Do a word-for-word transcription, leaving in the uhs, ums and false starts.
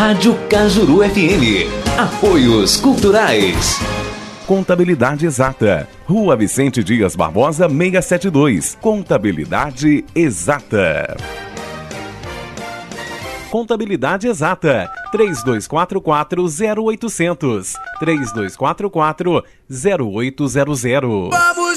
Rádio Cajuru F M. Apoios Culturais. Contabilidade Exata. Rua Vicente Dias Barbosa, seiscentos e setenta e dois. Contabilidade Exata. Contabilidade Exata. três dois quatro quatro, zero oito zero zero. três dois quatro quatro, zero oito zero zero.